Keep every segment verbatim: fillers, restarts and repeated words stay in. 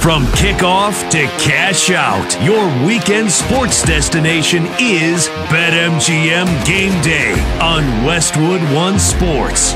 From kickoff to cash out, your weekend sports destination is BetMGM Game Day on Westwood One Sports.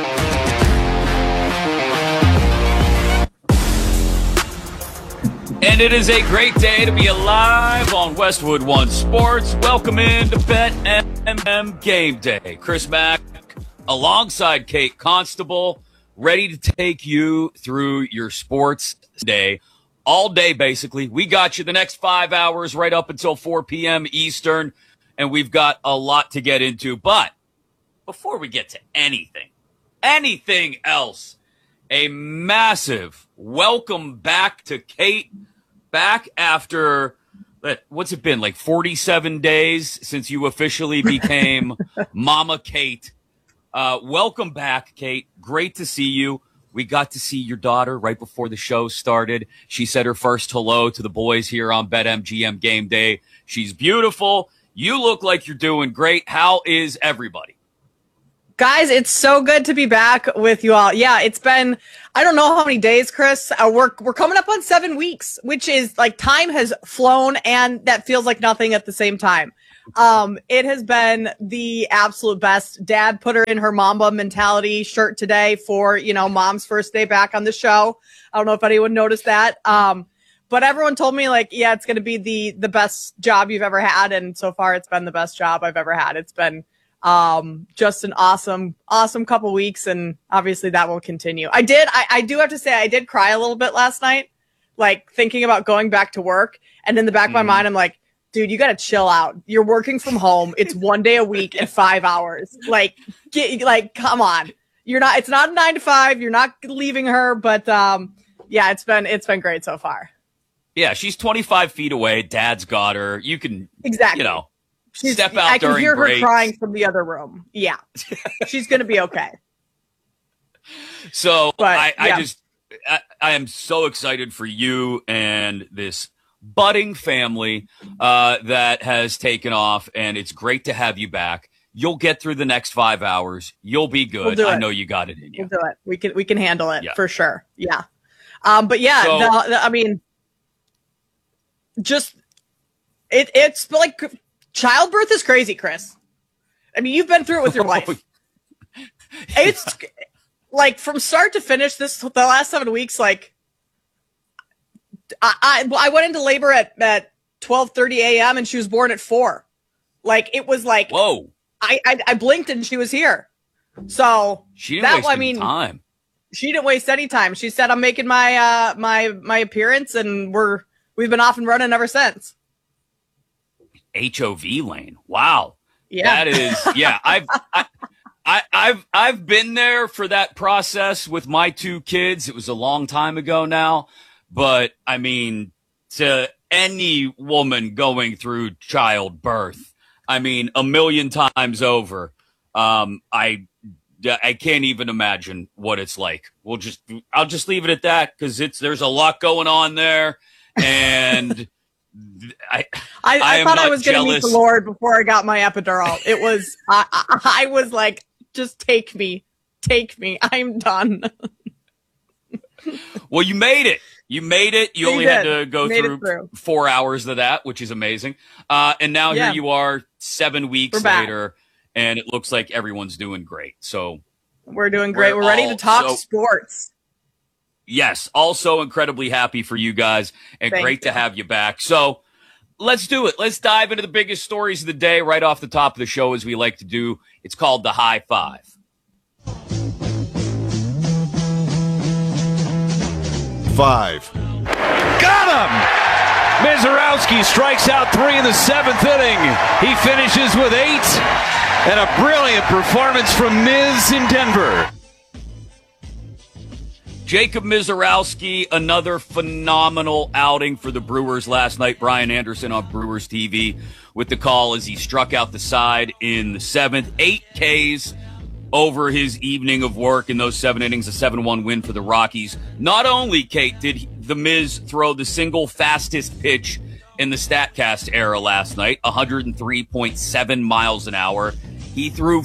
And it is a great day to be alive on Westwood One Sports. Welcome in to BetMGM Game Day. Chris Mack alongside Kate Constable, ready to take you through your sports day. All day, basically. We got you the next five hours right up until four p.m. Eastern, and we've got a lot to get into. But before we get to anything, anything else, a massive welcome back to Kate. Back after, what's it been, like forty-seven days since you officially became Mama Kate. Uh, welcome back, Kate. Great to see you. We got to see your daughter right before the show started. She said her first hello to the boys here on BetMGM Game Day. She's beautiful. You look like you're doing great. How is everybody? Guys, it's so good to be back with you all. Yeah, it's been, I don't know how many days, Chris. Uh, we're, we're coming up on seven weeks, which is like time has flown, and that feels like nothing at the same time. Um, it has been the absolute best. Dad put her in her Mamba mentality shirt today for, you know, mom's first day back on the show. I don't know if anyone noticed that. Um, but everyone told me, like, yeah, it's going to be the, the best job you've ever had. And so far it's been the best job I've ever had. It's been um just an awesome awesome couple weeks, and obviously that will continue. I did I, I do have to say I did cry a little bit last night, like thinking about going back to work, and in the back of my mind I'm like, dude, you gotta chill out. You're working from home. It's one day a week and five hours. Like get like come on. You're not it's not a nine to five, you're not leaving her, but um yeah, it's been it's been great so far. Yeah, she's twenty-five feet away. Dad's got her. You can exactly you know She's, Step out I can during hear her breaks. crying from the other room. Yeah, she's going to be okay. So but, I, yeah. I just, I, I am so excited for you and this budding family uh, that has taken off, and it's great to have you back. You'll get through the next five hours. You'll be good. We'll I know you got it in you. We'll do it. We can, we can handle it yeah. for sure. Yeah. Um, but yeah, so, the, the, I mean, just, it, it's like, childbirth is crazy, Chris. I mean, you've been through it with your wife. It's like from start to finish. This the last seven weeks. Like, I I, I went into labor at at twelve thirty a.m. and she was born at four. Like it was like whoa. I I, I blinked and she was here. So she didn't that waste I any mean, time. She didn't waste any time. She said, "I'm making my uh my my appearance," and we're we've been off and running ever since. H O V lane. Wow. Yeah. That is, yeah. I've, I, I, I've, I've been there for that process with my two kids. It was a long time ago now, but I mean, to any woman going through childbirth, I mean, a million times over. Um, I, I can't even imagine what it's like. We'll just, I'll just leave it at that because it's, there's a lot going on there, and I, I, I, I thought I was going to meet the Lord before I got my epidural. It was, I, I, I was like, just take me, take me. I'm done. Well, you made it. You made it. You, you only did. had to go through, through four hours of that, which is amazing. Uh, and now yeah. here you are seven weeks later, and it looks like everyone's doing great. So we're doing great. We're, we're ready to talk so, sports. Yes, also incredibly happy for you guys, and Thank great you. to have you back. So let's do it. Let's dive into the biggest stories of the day right off the top of the show, as we like to do. It's called the High Five. Five. Got him! Mizorowski strikes out three in the seventh inning. He finishes with eight, and a brilliant performance from Miz in Denver. Jacob Mizorowski, another phenomenal outing for the Brewers last night. Brian Anderson on Brewers T V with the call as he struck out the side in the seventh. Eight Ks over his evening of work in those seven innings, a seven one win for the Rockies. Not only, Kate, did he, the Miz throw the single fastest pitch in the StatCast era last night, one oh three point seven miles an hour. He threw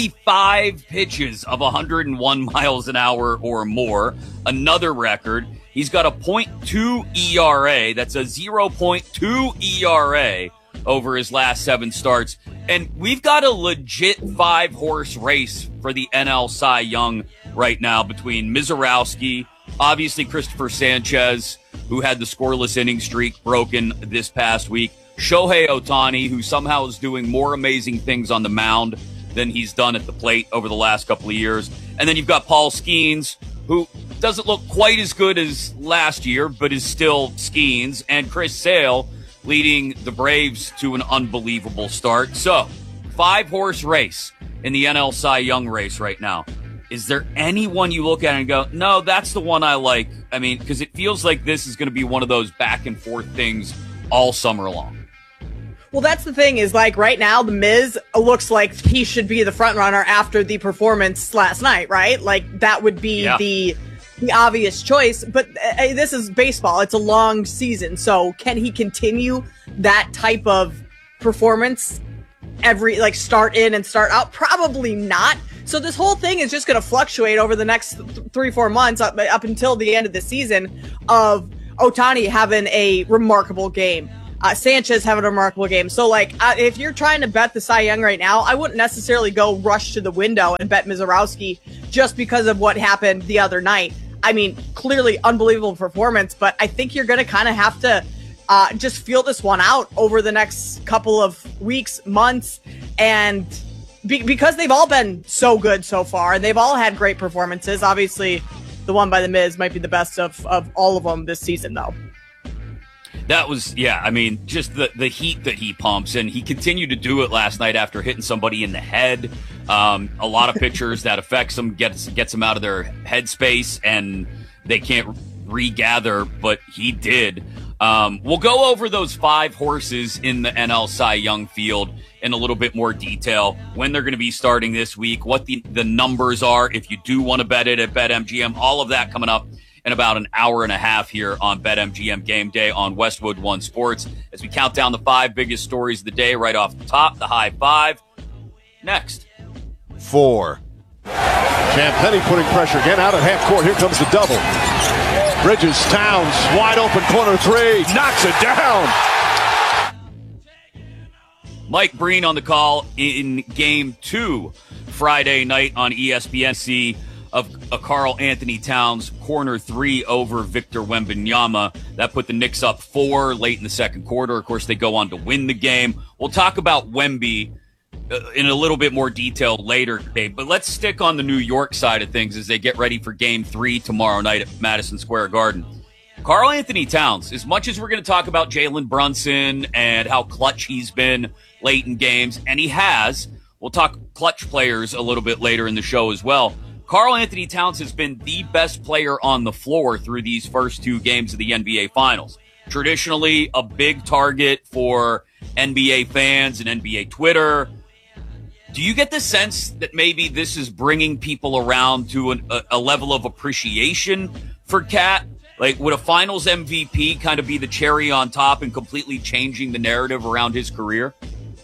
forty-five pitches of one oh one miles an hour or more, another record. He's got a point two E R A. That's a zero point two E R A over his last seven starts. And we've got a legit five-horse race for the N L Cy Young right now between Mizorowski, obviously Christopher Sanchez, who had the scoreless inning streak broken this past week, Shohei Ohtani, who somehow is doing more amazing things on the mound than he's done at the plate over the last couple of years. And then you've got Paul Skeens, who doesn't look quite as good as last year, but is still Skeens, and Chris Sale leading the Braves to an unbelievable start. So, five-horse race in the N L Cy Young race right now. Is there anyone you look at and go, no, that's the one I like? I mean, because it feels like this is going to be one of those back-and-forth things all summer long. Well, that's the thing is, like, right now, The Miz looks like he should be the front runner after the performance last night, right? Like, that would be yeah. the the obvious choice. But uh, this is baseball. It's a long season. So can he continue that type of performance every, like, start in and start out? Probably not. So this whole thing is just going to fluctuate over the next th- three, four months up, up until the end of the season of Ohtani having a remarkable game. Uh, Sanchez having a remarkable game. So, like, uh, if you're trying to bet the Cy Young right now, I wouldn't necessarily go rush to the window and bet Mizorowski just because of what happened the other night. I mean, clearly unbelievable performance, but I think you're going to kind of have to uh, just feel this one out over the next couple of weeks, months, and be- because they've all been so good so far, and they've all had great performances. Obviously, the one by The Miz might be the best of, of all of them this season, though. That was, yeah, I mean, just the, the heat that he pumps, and he continued to do it last night after hitting somebody in the head. Um, a lot of pitchers, that affects them, gets, gets them out of their headspace, and they can't regather, but he did. Um, we'll go over those five horses in the N L Cy Young field in a little bit more detail, when they're going to be starting this week, what the, the numbers are, if you do want to bet it at BetMGM, all of that coming up in about an hour and a half here on BetMGM Game Day on Westwood One Sports, as we count down the five biggest stories of the day right off the top, the high five. Next. Four. Champagnie putting pressure again out at half court. Here comes the double. Bridges, Towns, wide open corner three, knocks it down. Mike Breen on the call in game two Friday night on E S P N C of a Karl Anthony Towns corner three over Victor Wembanyama. That put the Knicks up four late in the second quarter. Of course, they go on to win the game. We'll talk about Wemby uh, in a little bit more detail later today, but let's stick on the New York side of things as they get ready for game three tomorrow night at Madison Square Garden. Karl Anthony Towns, as much as we're going to talk about Jalen Brunson and how clutch he's been late in games, and he has, we'll talk clutch players a little bit later in the show as well. Karl Anthony Towns has been the best player on the floor through these first two games of the N B A Finals. Traditionally, a big target for N B A fans and N B A Twitter. Do you get the sense that maybe this is bringing people around to an, a, a level of appreciation for Cat? Like, would a Finals M V P kind of be the cherry on top and completely changing the narrative around his career?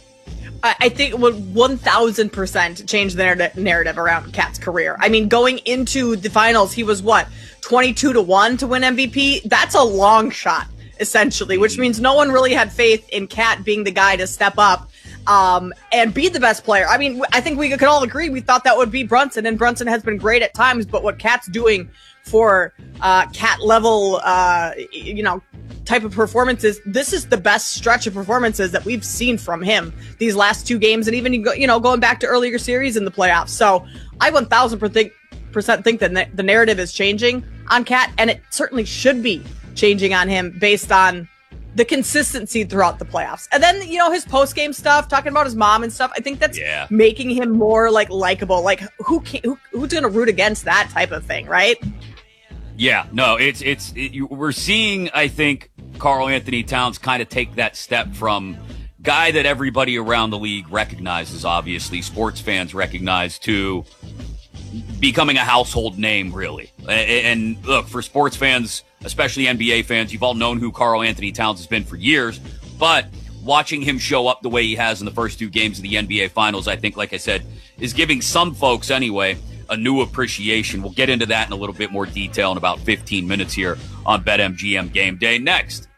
I think it would one thousand percent change the narrative around Cat's career. I mean, going into the finals, he was what, twenty-two to one to win M V P? That's a long shot, essentially, which means no one really had faith in Cat being the guy to step up um, and be the best player. I mean, I think we could all agree we thought that would be Brunson, and Brunson has been great at times, but what Cat's doing for uh, Cat level, uh, you know, type of performances, this is the best stretch of performances that we've seen from him these last two games, and even, you know, going back to earlier series in the playoffs. So I one thousand percent think that the narrative is changing on Cat, and it certainly should be changing on him based on the consistency throughout the playoffs. And then, you know, his post-game stuff, talking about his mom and stuff, I think that's yeah. making him more, like, likable. Like, who, can, who who's going to root against that type of thing, right? Yeah, no, it's it's it, you, we're seeing, I think, Karl Anthony Towns kind of take that step from guy that everybody around the league recognizes, obviously, sports fans recognize, to becoming a household name, really. And, and look, for sports fans, especially N B A fans, you've all known who Karl Anthony Towns has been for years, but watching him show up the way he has in the first two games of the N B A Finals, I think, like I said, is giving some folks, anyway, a new appreciation. We'll get into that in a little bit more detail in about fifteen minutes here on BetMGM Game Day. Next.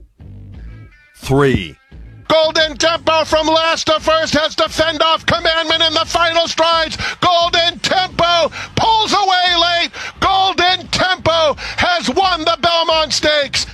Three. Golden Tempo from last to first has to fend off Commandment in the final strides. Golden Tempo pulls away late. Golden Tempo has won the Belmont Stakes.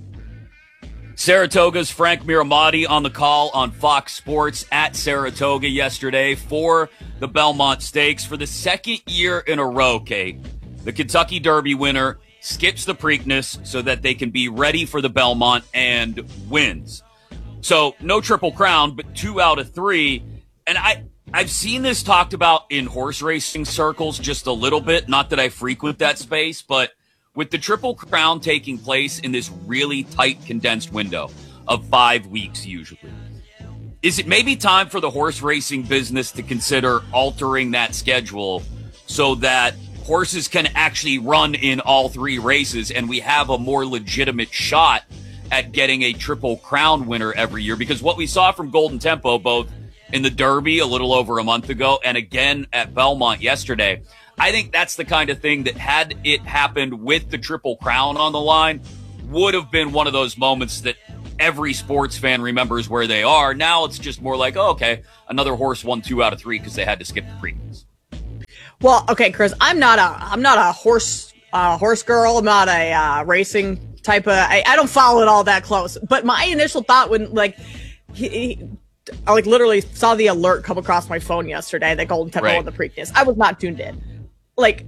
Saratoga's Frank Miramati on the call on Fox Sports at Saratoga yesterday for the Belmont Stakes for the second year in a row, Kate. The Kentucky Derby winner skips the Preakness so that they can be ready for the Belmont and wins. So no Triple Crown, but two out of three. And I, I've seen this talked about in horse racing circles just a little bit. Not that I frequent that space, but with the Triple Crown taking place in this really tight, condensed window of five weeks usually, is it maybe time for the horse racing business to consider altering that schedule so that horses can actually run in all three races and we have a more legitimate shot at getting a Triple Crown winner every year? Because what we saw from Golden Tempo, both in the Derby a little over a month ago and again at Belmont yesterday, I think that's the kind of thing that, had it happened with the Triple Crown on the line, would have been one of those moments that every sports fan remembers where they are. Now it's just more like, oh, okay, another horse won two out of three because they had to skip the Preakness. Well, okay, Chris, I'm not a I'm not a horse uh, horse girl. I'm not a uh, racing type of. I, I don't follow it all that close. But my initial thought when like he, he, I like literally saw the alert come across my phone yesterday that Golden Tempo won the Preakness. I was not tuned in. Like,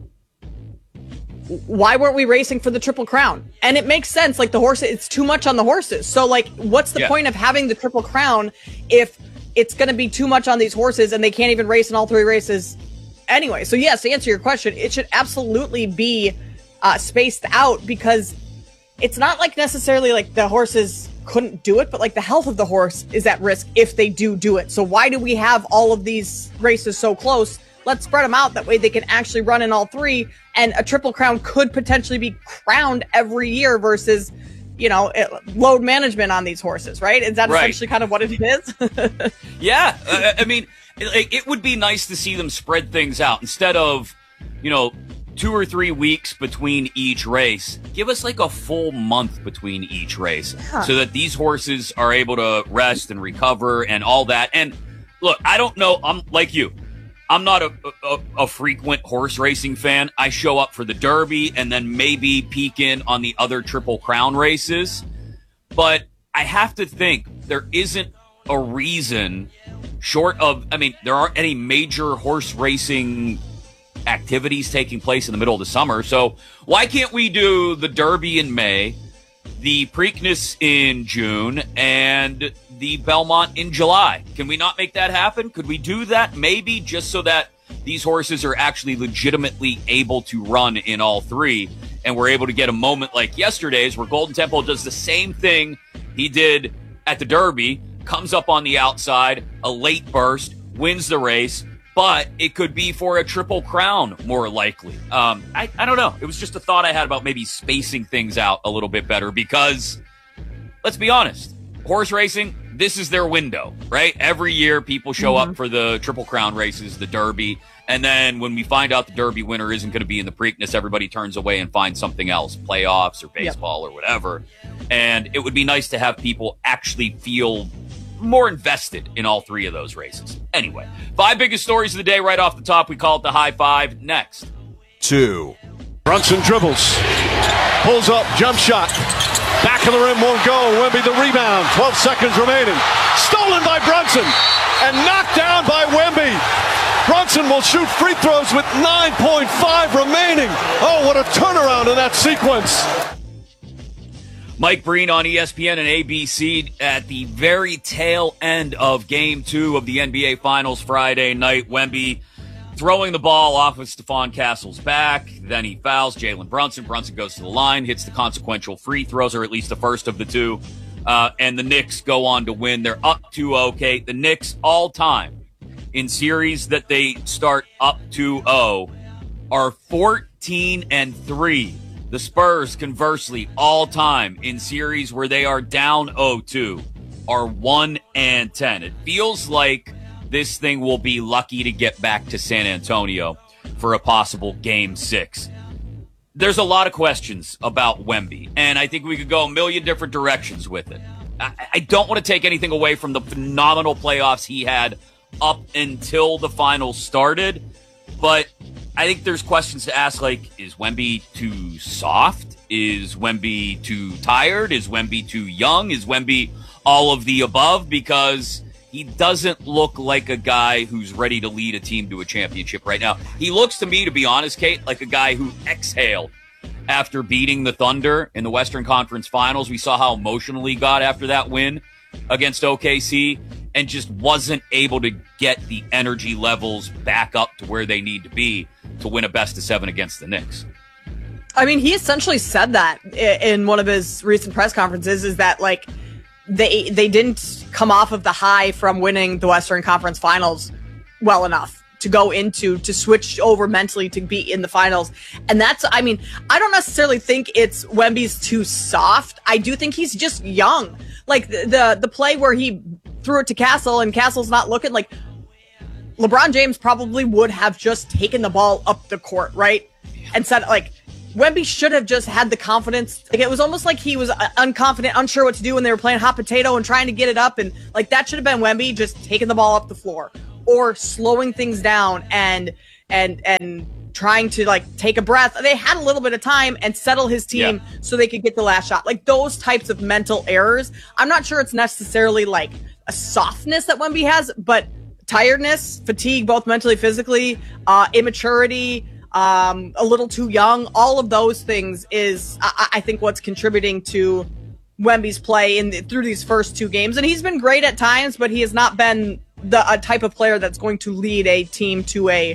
why weren't we racing for the Triple Crown? And it makes sense. Like the horse, it's too much on the horses. So like, what's the yeah. point of having the Triple Crown if it's going to be too much on these horses and they can't even race in all three races anyway? So yes, to answer your question, it should absolutely be uh, spaced out, because it's not like necessarily like the horses couldn't do it, but like the health of the horse is at risk if they do do it. So why do we have all of these races so close? Let's spread them out. That way they can actually run in all three, and a Triple Crown could potentially be crowned every year versus, you know, it, load management on these horses, right? Is that right. essentially kind of what it is? yeah. Uh, I mean, it, it would be nice to see them spread things out instead of, you know, two or three weeks between each race. Give us like a full month between each race yeah. so that these horses are able to rest and recover and all that. And look, I don't know. I'm like you. I'm not a, a, a frequent horse racing fan. I show up for the Derby and then maybe peek in on the other Triple Crown races. But I have to think there isn't a reason, short of, I mean, there aren't any major horse racing activities taking place in the middle of the summer. So why can't we do the Derby in May, the Preakness in June, and the Belmont in July? Can we not make that happen? Could we do that maybe just so that these horses are actually legitimately able to run in all three, and we're able to get a moment like yesterday's where Golden Tempo does the same thing he did at the Derby, comes up on the outside, a late burst, wins the race, but it could be for a Triple Crown more likely. Um, I, I don't know. It was just a thought I had about maybe spacing things out a little bit better, because let's be honest, horse racing, this is their window, right? Every year people show mm-hmm. up for the Triple Crown races, the Derby, and then when we find out the Derby winner isn't going to be in the Preakness, everybody turns away and finds something else, playoffs or baseball yep. or whatever. And it would be nice to have people actually feel more invested in all three of those races. Anyway, five biggest stories of the day right off the top. We call it the high five. Next. Two. Brunson dribbles. Pulls up. Jump shot. Back of the rim won't go. Wemby the rebound. twelve seconds remaining. Stolen by Brunson. And knocked down by Wemby. Brunson will shoot free throws with nine point five remaining. Oh, what a turnaround in that sequence. Mike Breen on E S P N and A B C at the very tail end of game two of the N B A Finals Friday night. Wemby throwing the ball off of Stephon Castle's back. Then he fouls Jalen Brunson. Brunson goes to the line, hits the consequential free throws, or at least the first of the two. Uh, and the Knicks go on to win. They're up two oh. Okay, the Knicks all time in series that they start up two oh are fourteen and three. The Spurs, conversely, all time in series where they are down oh two, are one and ten. It feels like this thing will be lucky to get back to San Antonio for a possible game six. There's a lot of questions about Wemby, and I think we could go a million different directions with it. I, I don't want to take anything away from the phenomenal playoffs he had up until the finals started, but I think there's questions to ask, like, is Wemby too soft? Is Wemby too tired? Is Wemby too young? Is Wemby all of the above? Because he doesn't look like a guy who's ready to lead a team to a championship right now. He looks to me, to be honest, Kate, like a guy who exhaled after beating the Thunder in the Western Conference Finals. We saw how emotional he got after that win against O K C and just wasn't able to get the energy levels back up to where they need to be to win a best of seven against the Knicks. I mean, he essentially said that in one of his recent press conferences, is that, like, they they didn't come off of the high from winning the Western Conference Finals well enough to go into, to switch over mentally to be in the finals. And that's, I mean, I don't necessarily think it's Wemby's too soft. I do think he's just young. Like, the the, the play where he threw it to Castle and Castle's not looking, like, LeBron James probably would have just taken the ball up the court, right? And said, like, Wemby should have just had the confidence. Like, it was almost like he was unconfident, unsure what to do when they were playing hot potato and trying to get it up. And, like, that should have been Wemby just taking the ball up the floor or slowing things down and and and trying to, like, take a breath. They had a little bit of time and settle his team yeah. so they could get the last shot. Like, those types of mental errors. I'm not sure it's necessarily, like, a softness that Wemby has, but tiredness, fatigue, both mentally, physically, uh, immaturity, Um, a little too young. All of those things is, I, I think, what's contributing to Wemby's play in the, through these first two games. And he's been great at times, but he has not been the a type of player that's going to lead a team to a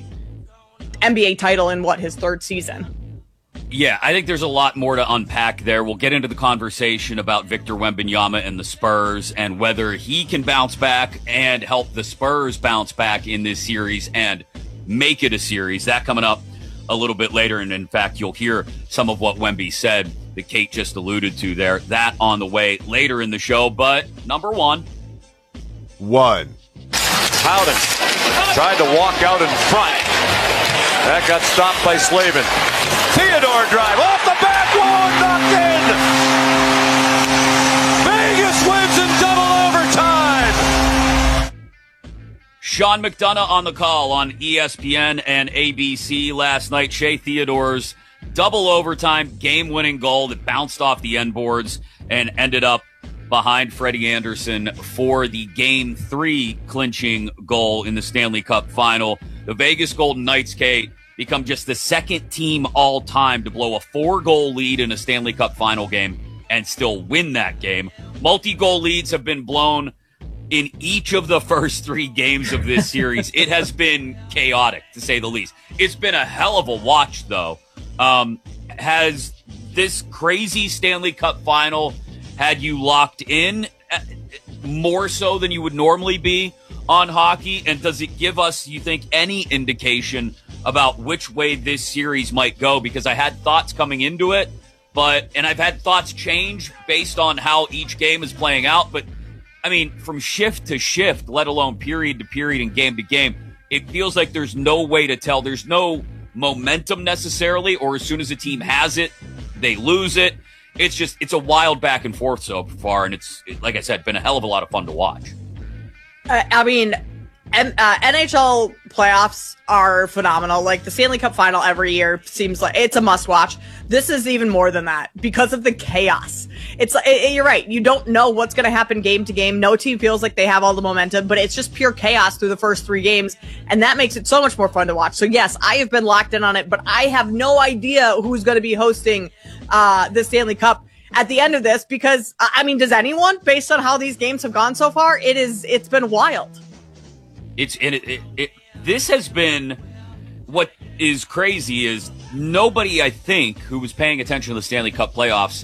N B A title in what, his third season. Yeah, I think there's a lot more to unpack there. We'll get into the conversation about Victor Wembanyama and the Spurs and whether he can bounce back and help the Spurs bounce back in this series and make it a series. That coming up a little bit later, and in fact, you'll hear some of what Wemby said that Kate just alluded to there. That on the way later in the show, but number one. One. Howden tried to walk out in front. That got stopped by Slavin. Theodore drive off the back wall, knocked in. Vegas wins in double overtime. Sean McDonough on the call on E S P N and A B C last night. Shea Theodore's double overtime game-winning goal that bounced off the end boards and ended up behind Freddie Anderson for the game three clinching goal in the Stanley Cup final. The Vegas Golden Knights, Kate, become just the second team all time to blow a four-goal lead in a Stanley Cup final game and still win that game. Multi-goal leads have been blown in each of the first three games of this series. It has been chaotic, to say the least. It's been a hell of a watch, though. Um, has this crazy Stanley Cup final had you locked in more so than you would normally be on hockey? And does it give us, you think, any indication about which way this series might go? Because I had thoughts coming into it, but and I've had thoughts change based on how each game is playing out. But I mean, from shift to shift, let alone period to period and game to game, it feels like there's no way to tell. There's no momentum necessarily, or as soon as a team has it, they lose it. It's just, it's a wild back and forth so far, and it's, like I said, been a hell of a lot of fun to watch. Uh, I mean, N- uh, N H L playoffs are phenomenal. Like, the Stanley Cup final every year seems like it's a must watch. This is even more than that because of the chaos. It's it, it, you're right. You don't know what's going to happen game to game. No team feels like they have all the momentum, but it's just pure chaos through the first three games. And that makes it so much more fun to watch. So yes, I have been locked in on it, but I have no idea who's going to be hosting, uh, the Stanley Cup at the end of this, because I mean, does anyone, based on how these games have gone so far? It is, it's been wild. It's it, it, it, this has been, what is crazy is nobody, I think, who was paying attention to the Stanley Cup playoffs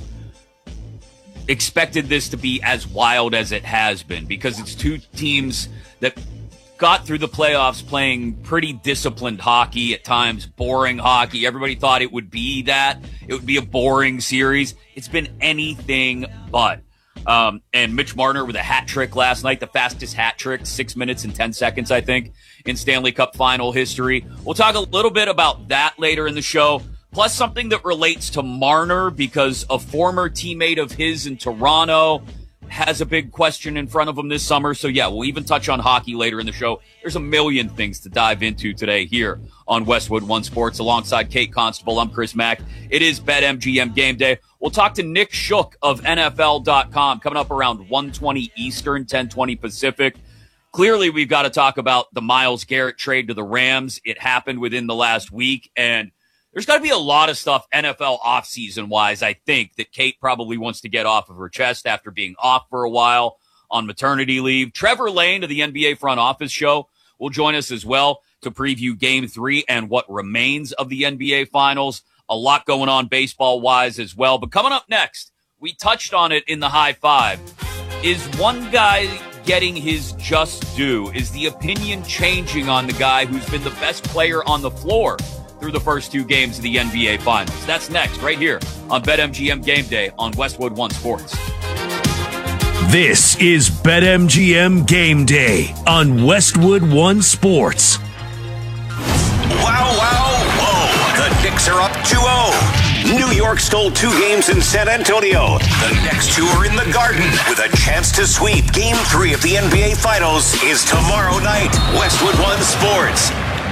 expected this to be as wild as it has been, because it's two teams that got through the playoffs playing pretty disciplined hockey, at times boring hockey. Everybody thought it would be that. It would be a boring series. It's been anything but. Um, and Mitch Marner with a hat trick last night, the fastest hat trick, six minutes and ten seconds, I think, in Stanley Cup final history. We'll talk a little bit about that later in the show, plus something that relates to Marner because a former teammate of his in Toronto has a big question in front of him this summer. So, yeah, we'll even touch on hockey later in the show. There's a million things to dive into today here on Westwood One Sports. Alongside Kate Constable, I'm Chris Mack. It is BetMGM Game Day. We'll talk to Nick Shook of N F L dot com coming up around one twenty Eastern, ten twenty Pacific. Clearly, we've got to talk about the Myles Garrett trade to the Rams. It happened within the last week, and there's got to be a lot of stuff N F L offseason-wise, I think, that Kate probably wants to get off of her chest after being off for a while on maternity leave. Trevor Lane of the N B A Front Office Show will join us as well to preview Game three and what remains of the N B A Finals. A lot going on baseball-wise as well. But coming up next, we touched on it in the High Five. Is one guy getting his just due? Is the opinion changing on the guy who's been the best player on the floor through the first two games of the N B A Finals? That's next, right here on BetMGM Game Day on Westwood One Sports. This is BetMGM Game Day on Westwood One Sports. Wow, wow, whoa. The Knicks are up two oh. New York stole two games in San Antonio. The next two are in the Garden with a chance to sweep. Game three of the N B A Finals is tomorrow night. Westwood One Sports.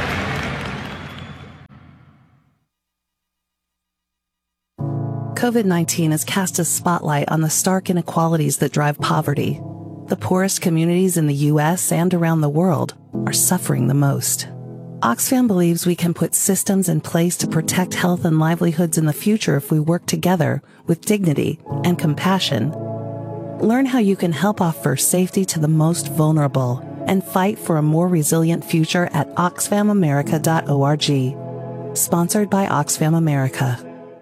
COVID nineteen has cast a spotlight on the stark inequalities that drive poverty. The poorest communities in the U S and around the world are suffering the most. Oxfam believes we can put systems in place to protect health and livelihoods in the future if we work together with dignity and compassion. Learn how you can help offer safety to the most vulnerable and fight for a more resilient future at oxfam america dot org. Sponsored by Oxfam America.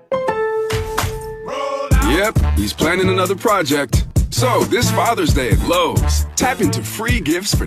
Yep, he's planning another project. So, this Father's Day at Lowe's, tap into free gifts for